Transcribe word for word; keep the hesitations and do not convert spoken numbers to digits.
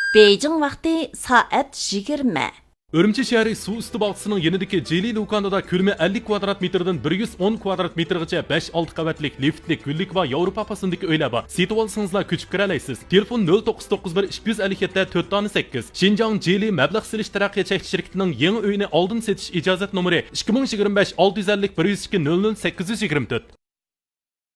Beijing vaqti soat yigirma. Urumchi shahri suv usti bog'chisining yanidagi Jeli do'konida ko'lami ellik kvadrat metrdan bir yuz o'n kvadrat metrgacha besh olti qavatlik liftlik, gullik va Yevropa fasındagi uylar bor. Setib olsangizlar ko'chib kira olasiz. Telefon nol to'qqiz to'qqiz bir ikki yuz ellik yetti to'rt sakkiz. Xinjiang Jeli mablag' silish taraqqiyot cheklanish shirkatining yangi uyini oldin setish ijozat nomeri ikki ming yigirma besh olti yuz ellik bir yuz ikki nol nol sakkiz yuz yigirma to'rt.